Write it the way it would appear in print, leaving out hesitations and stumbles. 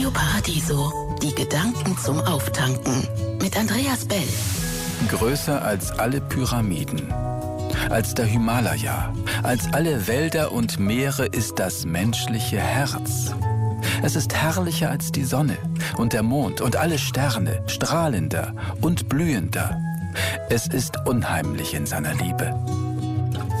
Radio Paradiso. Die Gedanken zum Auftanken. Mit Andreas Bell. Größer als alle Pyramiden, als der Himalaya, als alle Wälder und Meere ist das menschliche Herz. Es ist herrlicher als die Sonne und der Mond und alle Sterne, strahlender und blühender. Es ist unheimlich in seiner Liebe.